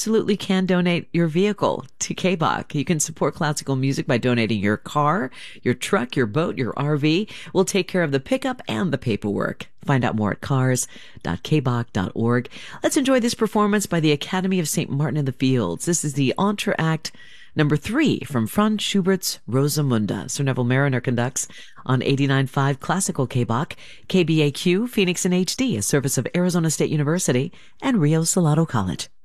absolutely can donate your vehicle to KBach. You can support classical music by donating your car, your truck, your boat, your RV. We'll take care of the pickup and the paperwork. Find out more at cars.kbach.org. Let's enjoy this performance by the Academy of St. Martin in the Fields. This is the entr'acte number 3 from Franz Schubert's Rosamunde. Sir Neville Mariner conducts on 89.5 Classical KBach, KBAQ, Phoenix in HD, a service of Arizona State University and Rio Salado College.